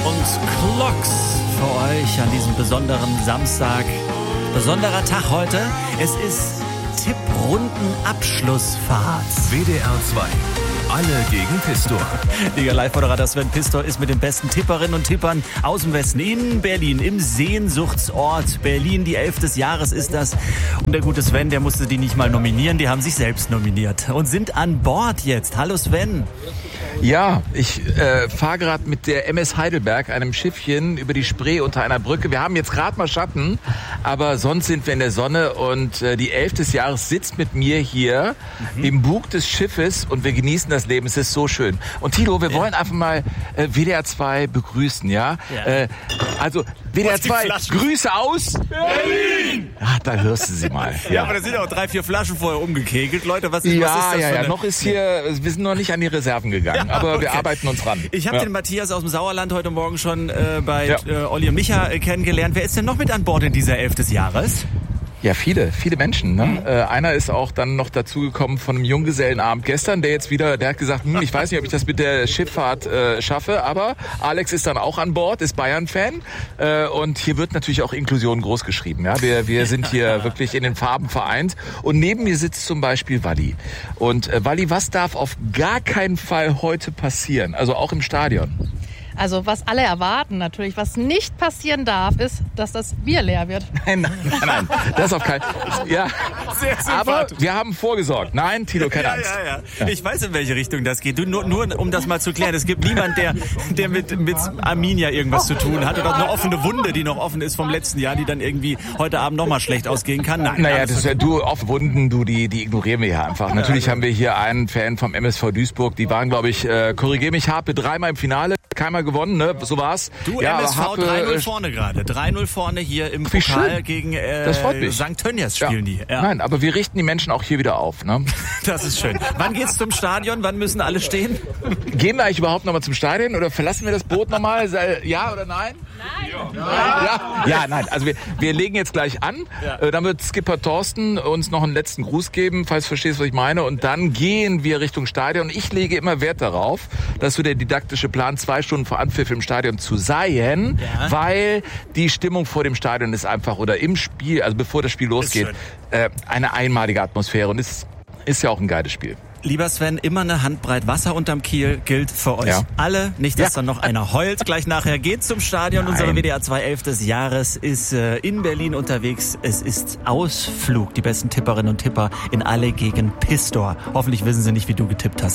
und Clocks für euch an diesem besonderen Samstag. Besonderer Tag heute. Es ist Tipprundenabschlussfahrt. WDR 2. Alle gegen Pistor. Liga-Live-Moderator Sven Pistor ist mit den besten Tipperinnen und Tippern aus dem Westen in Berlin, im Sehnsuchtsort Berlin. Die 11. des Jahres ist das. Und der gute Sven, der musste die nicht mal nominieren, die haben sich selbst nominiert und sind an Bord jetzt. Hallo Sven. Ja, ich fahre gerade mit der MS Heidelberg, einem Schiffchen, über die Spree unter einer Brücke. Wir haben jetzt gerade mal Schatten, aber sonst sind wir in der Sonne und die 11. des Jahres sitzt mit mir hier im Bug des Schiffes und wir genießen das Leben. Es ist so schön. Und Tilo, wir wollen einfach mal WDR 2 begrüßen, ja? Also WDR 2, Grüße aus Berlin! Ach, da hörst du sie mal. Ja, aber da sind auch 3-4 Flaschen vorher umgekegelt. Leute, was ist das für eine... noch ist hier, wir sind noch nicht an die Reserven gegangen, aber wir arbeiten uns ran. Ich habe den Matthias aus dem Sauerland heute Morgen schon bei Olli und Micha kennengelernt. Wer ist denn noch mit an Bord in dieser 11. des Jahres? Ja, viele Menschen. Ne? Einer ist auch dann noch dazugekommen von einem Junggesellenabend gestern, der hat gesagt, ich weiß nicht, ob ich das mit der Schifffahrt schaffe, aber Alex ist dann auch an Bord, ist Bayern-Fan und hier wird natürlich auch Inklusion groß geschrieben. Ja? Wir sind hier wirklich in den Farben vereint und neben mir sitzt zum Beispiel Walli. Und Walli, was darf auf gar keinen Fall heute passieren, also auch im Stadion? Also was alle erwarten natürlich, was nicht passieren darf, ist, dass das Bier leer wird. Nein, das auf keinen Fall. Ja, sehr aber wir haben vorgesorgt. Nein, Tilo, keine Angst. Ja. Ich weiß, in welche Richtung das geht. Nur um das mal zu klären, es gibt niemand, der mit Arminia irgendwas zu tun hat oder eine offene Wunde, die noch offen ist vom letzten Jahr, die dann irgendwie heute Abend nochmal schlecht ausgehen kann. Nein. Naja, das ist ja auf Wunden, die ignorieren wir hier einfach. Natürlich haben wir hier einen Fan vom MSV Duisburg, die waren, glaube ich, korrigiere mich, Harpe 3-mal im Finale. Keinmal gewonnen, ne? So war's. Du, ja, MSV 3-0 vorne gerade. 3-0 vorne hier im Pokal gegen St. Tönnies spielen die. Ja. Nein, aber wir richten die Menschen auch hier wieder auf. Ne? Das ist schön. Wann geht's zum Stadion? Wann müssen alle stehen? Gehen wir eigentlich überhaupt nochmal zum Stadion oder verlassen wir das Boot nochmal? Ja oder nein? Nein. Ja, nein. Also wir legen jetzt gleich an. Ja. Dann wird Skipper Thorsten uns noch einen letzten Gruß geben, falls du verstehst, was ich meine. Und dann gehen wir Richtung Stadion. Ich lege immer Wert darauf, dass so der didaktische Plan 2 Stunden vor Anpfiff im Stadion zu sein, weil die Stimmung vor dem Stadion ist einfach, oder im Spiel, also bevor das Spiel losgeht, eine einmalige Atmosphäre und es ist ja auch ein geiles Spiel. Lieber Sven, immer eine Handbreit Wasser unterm Kiel gilt für euch alle. Nicht, dass dann noch einer heult. Gleich nachher geht zum Stadion. Nein. Unsere WDR 2 11. des Jahres ist in Berlin unterwegs. Es ist Ausflug. Die besten Tipperinnen und Tipper in alle gegen Pistor. Hoffentlich wissen sie nicht, wie du getippt hast.